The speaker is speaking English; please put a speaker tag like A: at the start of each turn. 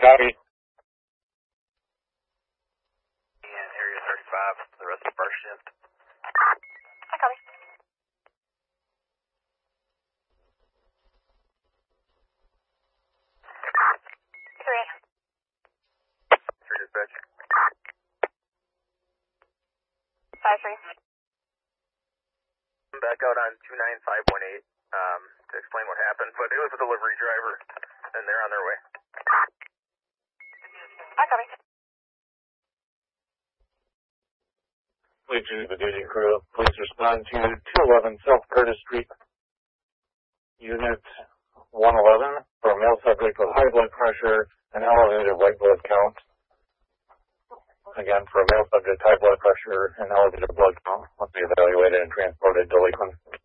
A: Copy.
B: And area 35 for the rest of the first shift.
C: I copy. Three.
B: Dispatch.
C: 5-3.
B: Back out on 29518 to explain what happened, but it was a delivery driver, and they're on their way.
C: I copy.
A: Fleet 2 to the duty crew, please respond to 211 South Curtis Street. Unit 111 for a male subject with high blood pressure and elevated white blood count. Again, for a male subject, high blood pressure and elevated blood count must be evaluated and transported to Lakeland.